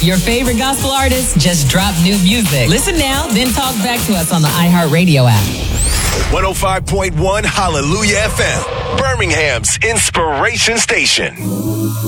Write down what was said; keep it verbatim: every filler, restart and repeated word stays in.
Your favorite gospel artists just dropped new music. Listen now, then talk back to us on the iHeartRadio app. one oh five point one Hallelujah F M, Birmingham's inspiration station.